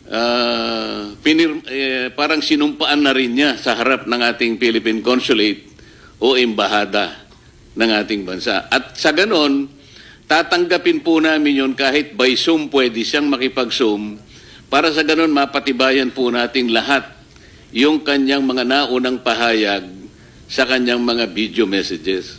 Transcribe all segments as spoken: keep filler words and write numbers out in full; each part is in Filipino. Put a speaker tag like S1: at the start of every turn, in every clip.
S1: uh, pinir, eh, parang sinumpaan na rin niya sa harap ng ating Philippine Consulate o embahada ng ating bansa. At sa ganon, tatanggapin po namin yun kahit by Zoom pwede siyang makipag-Zoom para sa ganon mapatibayan po nating lahat yung kanyang mga naunang pahayag sa kanyang mga video messages.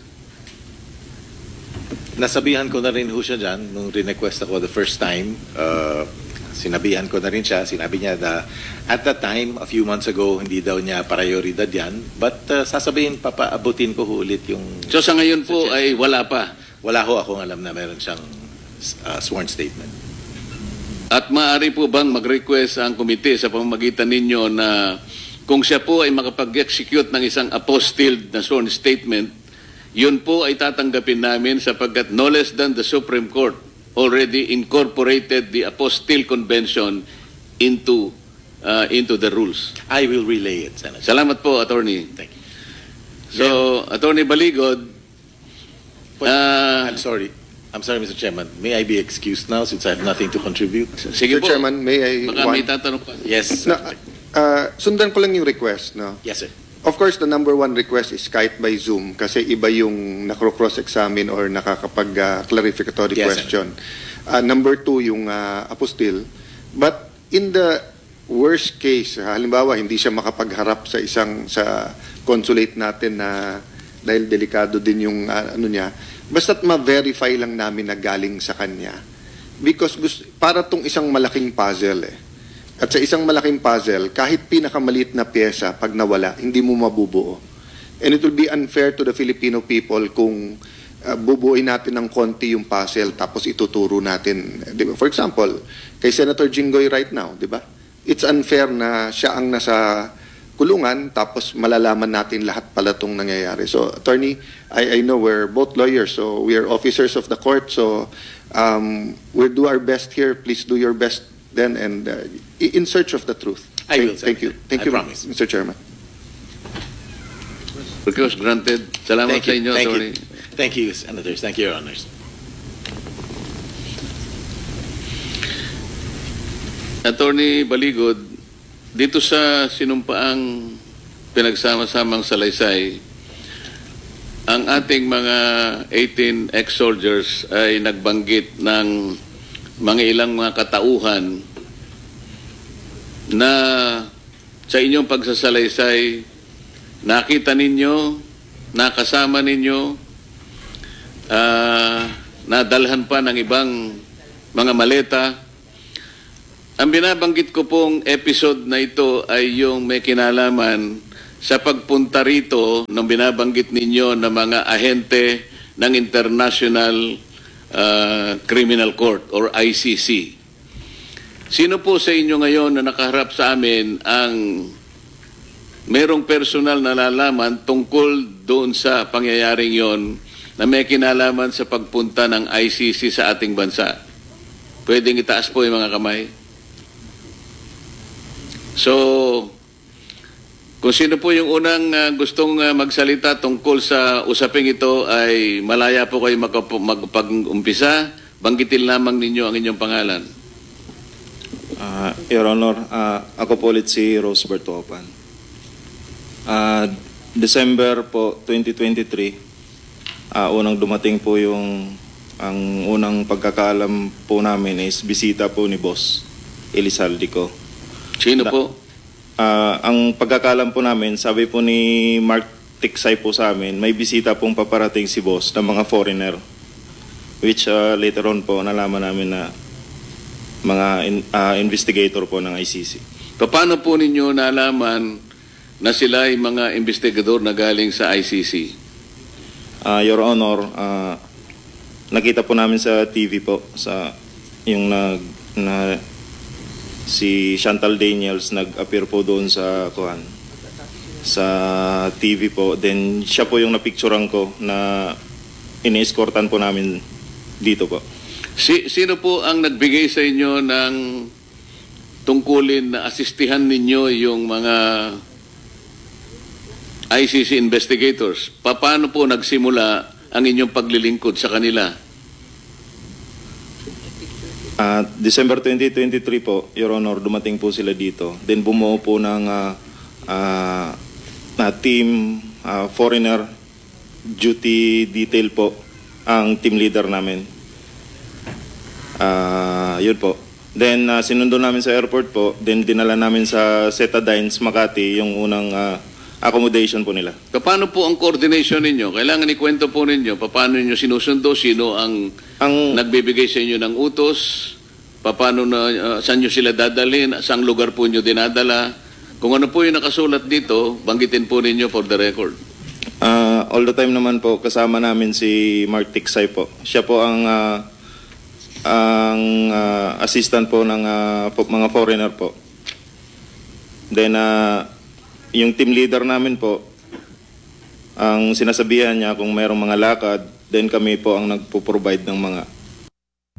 S2: Nasabihan ko na rin ho siya dyan nung request ako the first time. Uh, sinabihan ko na rin siya. Sinabi niya na at that time, a few months ago, hindi daw niya prioridad yan. But uh, sasabihin, papaabutin ko ho ulit yung...
S1: So sa ngayon po ay wala pa?
S2: Wala ho akong alam na meron siyang uh, sworn statement.
S1: At maaari po bang mag-request ang komite sa pamamagitan ninyo na kung siya po ay makapag-execute ng isang apostilled na sworn statement, yun po ay tatanggapin namin sapagkat no less than the Supreme Court already incorporated the Apostille Convention into uh, into the rules.
S2: I will relay it, Senator.
S1: Salamat po, Attorney.
S2: Thank you.
S1: So, yeah. Attorney Baligod,
S2: But,
S1: uh,
S2: I'm sorry. I'm sorry, Mister Chairman. May I be excused now since I have nothing to contribute?
S1: sige
S3: Mister
S1: po.
S3: Chairman, may I...
S1: Baka
S3: one-
S1: may tatanong pa.
S2: Yes.
S3: Na, uh, sundan ko lang yung request, no?
S2: Yes, sir.
S3: Of course, the number one request is kahit by Zoom kasi iba yung nakro-cross-examine or nakakapag-clarificatory
S2: Yes,
S3: question. Uh, number two, yung uh, apostille. But in the worst case, uh, halimbawa, hindi siya makapagharap sa isang sa consulate natin na dahil delikado din yung uh, ano niya, basta't ma-verify lang namin na galing sa kanya. Because gusto, para tong isang malaking puzzle eh. At sa isang malaking puzzle, kahit pinakamaliit na pyesa, pag nawala, hindi mo mabubuo. And it will be unfair to the Filipino people kung uh, bubuuin natin ng konti yung puzzle tapos ituturo natin. Di ba? For example, kay Senator Jinggoy right now, di ba? It's unfair na siya ang nasa kulungan tapos malalaman natin lahat pala itong nangyayari. So, Attorney, I, I know we're both lawyers, so we are officers of the court, so um, we'll do our best here. Please do your best then and uh, in search of the truth.
S2: I will,
S3: Thank, thank you. Thank
S2: I
S3: you,
S2: promise.
S3: Mister Chairman.
S1: Request granted. Salamat
S2: Thank
S1: sa
S2: you.
S1: inyo,
S2: Thank
S1: Attorney.
S2: you. Thank you, Senators. Thank you, Your Honors.
S1: Attorney Baligod, dito sa sinumpaang pinagsama-samang salaysay, ang ating mga eighteen ex-soldiers ay nagbanggit ng mga ilang mga katauhan na sa inyong pagsasalaysay, nakita ninyo, nakasama ninyo, uh, nadalhan pa ng ibang mga maleta. Ang binabanggit ko pong episode na ito ay yung may kinalaman sa pagpunta rito ng binabanggit ninyo ng mga ahente ng International uh, Criminal Court or I C C. Sino po sa inyo ngayon na nakaharap sa amin ang merong personal na nalalaman tungkol doon sa pangyayaring yon na may kinalaman sa pagpunta ng I C C sa ating bansa? Pwedeng itaas po yung mga kamay. So, kung sino po yung unang uh, gustong uh, magsalita tungkol sa usaping ito ay malaya po kayo magpag-umpisa. Banggitin lamang ninyo ang inyong pangalan.
S4: Uh, Your Honor, uh, ako po ulit si Rose Bertopan. Uh, December po twenty twenty-three, uh, unang dumating po yung ang unang pagkakaalam po namin is bisita po ni Boss Elizalde ko.
S1: Sino
S4: Na,
S1: po?
S4: Uh, ang pagkakaalam po namin, sabi po ni Mark Tiksay po sa amin, may bisita pong paparating si Boss ng mga foreigner. Which uh, later on po nalaman namin na mga in, uh, investigator po ng I C C.
S1: Paano po ninyo nalaman na sila ay mga investigador na galing sa I C C?
S4: Uh, Your Honor, uh, nakita po namin sa T V po, sa yung nag na si Chantal Daniels nag-appear po doon sa kuhan sa T V po. Then siya po yung napicturean ko na ini-escortan po namin dito po.
S1: Si, sino po ang nagbigay sa inyo ng tungkulin na asistihan ninyo yung mga I C C investigators? Paano po nagsimula ang inyong paglilingkod sa kanila?
S4: At December twenty twenty-three po, Your Honor, dumating po sila dito. Then bumuo po ng ah, ah, na team ah, foreigner duty detail po ang team leader namin. Ah, yun po. Then ah, sinundo namin sa airport po, then dinala namin sa Setadines, Makati, yung unang ah, accommodation po nila.
S1: Paano po ang coordination ninyo? Kailangan ikwento po ninyo paano ninyo sinusundo, sino ang,
S4: Ang
S1: nagbibigay sa inyo ng utos, paano na, uh, saan nyo sila dadalhin, saang lugar po nyo dinadala. Kung ano po yung nakasulat dito, banggitin po ninyo for the record.
S4: ah, all the time naman po kasama namin si Mark Tiksay po. Siya po ang ah, ang ah, assistant po ng ah, po- mga foreigner po. Then ah, yung team leader namin po, ang sinasabihan niya kung mayroong mga lakad, then kami po ang nagpo-provide ng mga